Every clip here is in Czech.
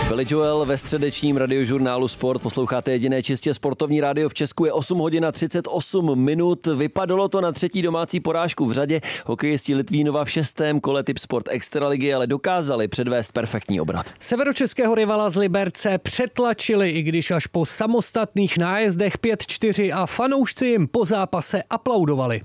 Billy Joel ve středečním radiožurnálu Sport. Posloucháte jediné čistě sportovní rádio v Česku. Je 8 hodin a 38 minut. Vypadalo to na třetí domácí porážku v řadě. Hokejisti Litvínova v 6. kole Tipsport Extraligy ale dokázali předvést perfektní obrat. Severočeského rivala z Liberce přetlačili, i když až po samostatných nájezdech 5-4 a fanoušci jim po zápase aplaudovali.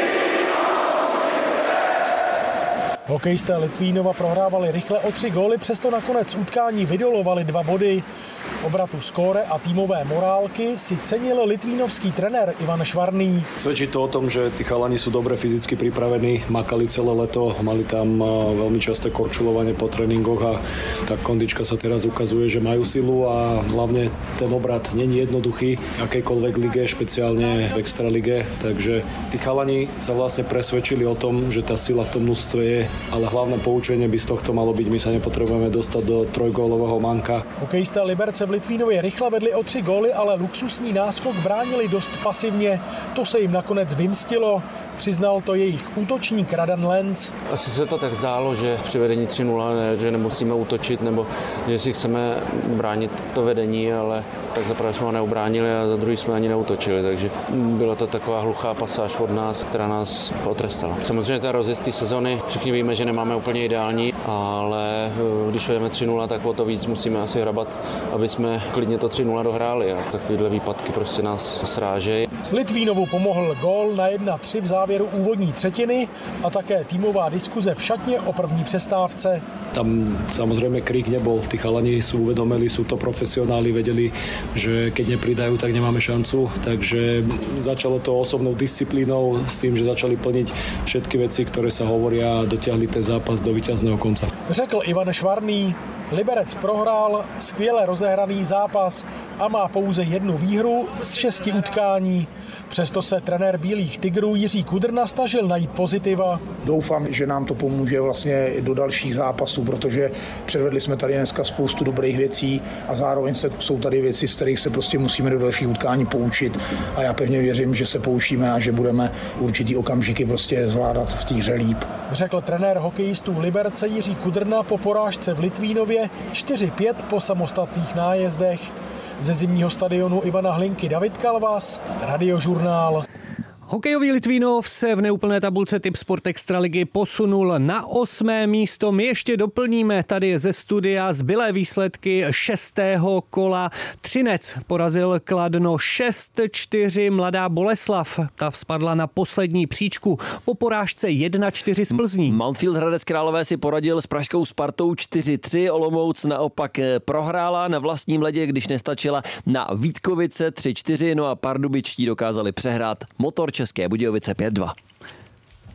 Hokejisté Litvínova prohrávali rychle o 3 góly, přesto nakonec utkání vydolovali 2 body. Obratu skóre a týmové morálky si cenil litvínovský trenér Ivan Švarný. Svedčí to o tom, že tí chalani sú dobre fyzicky pripravení, makali celé leto, mali tam veľmi časté korčulovanie po tréningoch a tá kondička sa teraz ukazuje, že majú silu a hlavne ten obrat není jednoduchý v akejkoľvek lige, špeciálne v extralige, takže tí chalani sa vlastne presvedčili o tom, že tá sila v tom množstve je, ale hlavné poučenie by z tohto malo byť, my sa nepotrebujeme dostať do trojgólového manka. Hokejisté Liberce v Litvínově rychle vedli o 3 góly, ale luxusní náskok bránili dost pasivně. To se jim nakonec vymstilo. Přiznal to jejich útočník Radan Lenz. Asi se to tak zdálo, že při vedení 3-0, že nemusíme útočit, nebo že si chceme bránit to vedení, ale tak zaprvé jsme ho neubránili a za druhý jsme ani neútočili, takže byla to taková hluchá pasáž od nás, která nás potrestala. Samozřejmě ta rozjezd té sezony, všichni víme, že nemáme úplně ideální, ale když vedeme 3-0, tak o to víc musíme asi hrabat, aby jsme klidně to 3-0 dohráli a takovýhle výpadky prostě nás srážejí. Litvínovu pomohl gól na 1-3 v závěru úvodní třetiny a také týmová diskuze v šatně o první přestávce. Tam samozrejme krik nebol, tí chalani sú uvedomili, sú to profesionáli, vedeli, že keď nepridajú, tak nemáme šancu, takže začalo to osobnou disciplínou s tým, že začali plniť všetky veci, ktoré sa hovoria a dotiahli ten zápas do víťazného konca. Řekl Ivan Švarný. Liberec prohrál skvěle rozehraný zápas a má pouze 1 výhru z 6 utkání. Přesto se trenér Bílých tigrů Jiří Kudrna snažil najít pozitiva. Doufám, že nám to pomůže vlastně do dalších zápasů, protože předvedli jsme tady dneska spoustu dobrých věcí a zároveň jsou tady věci, z kterých se prostě musíme do dalších utkání poučit a já pevně věřím, že se poučíme a že budeme určitý okamžiky prostě zvládat v té hře líp. Řekl trenér hokejistů Liberce Jiří Kudrna po porážce v Litvínově 4-5 po samostatných nájezdech. Ze zimního stadionu Ivana Hlinky David Kalvas, Radiožurnál. Hokejový Litvínov se v neúplné tabulce Tipsport Extraligy posunul na 8. místo. My ještě doplníme tady ze studia zbylé výsledky 6. kola. Třinec porazil Kladno 6-4. Mladá Boleslav, ta spadla na poslední příčku po porážce 1-4 z Plzní. Mountfield Hradec Králové si poradil s pražskou Spartou 4-3. Olomouc naopak prohrála na vlastním ledě, když nestačila na Vítkovice 3-4. No a pardubičtí dokázali přehrát Motor České Budějovice 5-2.